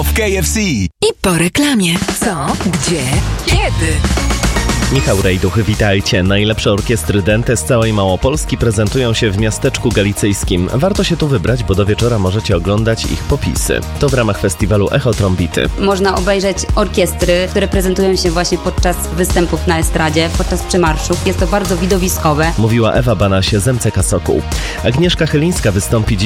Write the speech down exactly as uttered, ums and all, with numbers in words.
w K F C. I po reklamie. Co? Gdzie? Kiedy? Michał Rejduch, witajcie. Najlepsze orkiestry Dente z całej Małopolski prezentują się w miasteczku galicyjskim. Warto się tu wybrać, bo do wieczora możecie oglądać ich popisy. To w ramach festiwalu Echo Trombity. Można obejrzeć orkiestry, które prezentują się właśnie podczas występów na estradzie, podczas przemarszów. Jest to bardzo widowiskowe. Mówiła Ewa Banasie z M C K Sokół. Agnieszka Chylińska wystąpi